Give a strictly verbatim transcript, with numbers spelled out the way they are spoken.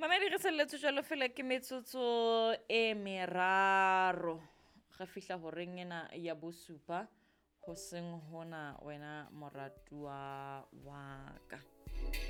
Mamedi re selletse jalo fela ke metsotso e meraro ga fihla horeng ena ya bosupa ho seng hona wena moratua wa ka.